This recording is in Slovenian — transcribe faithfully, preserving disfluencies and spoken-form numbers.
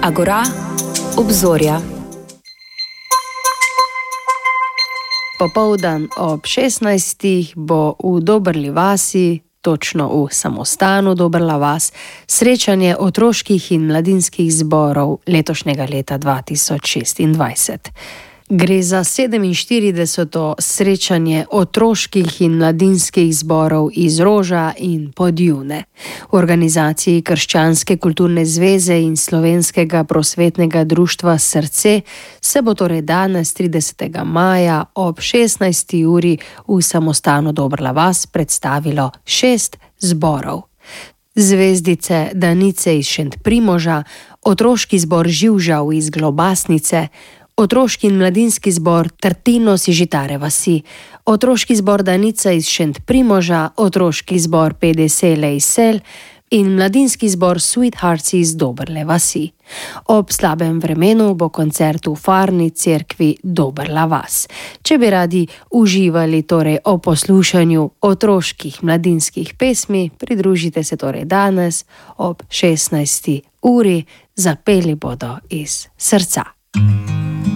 Agora, obzorja. Popoldan ob šestnajstih bo v Dobrli vasi, točno v samostanu Dobrla vas, srečanje otroških in mladinskih zborov letošnjega leta dva tisoč šestindvajset. Gre za sedeminštirideseto srečanje otroških in mladinskih zborov iz Roža in Podjune. V organizaciji Krščanske kulturne zveze in Slovenskega prosvetnega društva Srce se bo torej danes tridesetega maja ob šestnajsti uri v samostanu Dobrla vas predstavilo šest zborov. Zvezdice Danice iz Šentprimoža, otroški zbor Živžav iz Globasnice, otroški in mladinski zbor Trtinos iz Žitare vasi, otroški zbor Danica iz Šentprimoža, otroški zbor Pedesele iz Sel in mladinski zbor Sweethearts iz Dobrle vasi. Ob slabem vremenu bo koncert v farni cerkvi Dobrla vas. Če bi radi uživali torej o poslušanju otroških mladinskih pesmi, pridružite se torej danes ob šestnajsti uri, zapeli bodo iz srca.